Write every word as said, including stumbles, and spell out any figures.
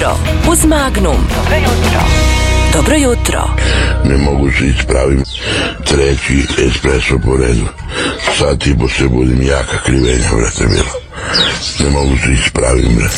jutro uz Magnum. Dobro jutro. Dobro jutro. Ne mogu se ispravim. Treći espresso po redu. Sad i po se budim jaka krivenja, brate, bilo. Ne mogu se ispravim, brate.